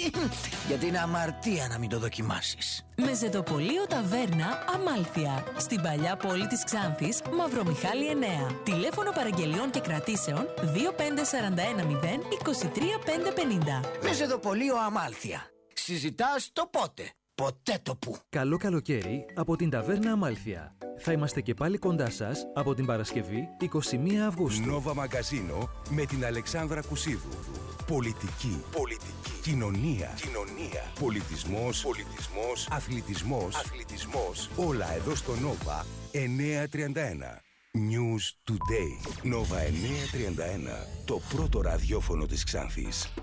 γιατί είναι αμαρτία να μην το δοκιμάσεις. Μεζεδοπολείο Ταβέρνα Αμάλθεια. Στην παλιά πόλη της Ξάνθης, Μαυρομιχάλη 9. Τηλέφωνο παραγγελιών και κρατήσεων 25410 23550. Μεζεδοπολείο Αμάλθεια. Συζητάς το πότε, ποτέ το που. Καλό καλοκαίρι από την Ταβέρνα Αμάλθεια. Θα είμαστε και πάλι κοντά σας από την Παρασκευή 21 Αυγούστου. Νόβα Μαγκαζίνο με την Αλεξάνδρα Κουσίδου. Πολιτική. Κοινωνία. Πολιτισμός. Αθλητισμός. Όλα εδώ στο Νόβα 931. News Today. Νόβα 931. Το πρώτο ραδιόφωνο της Ξάνθης.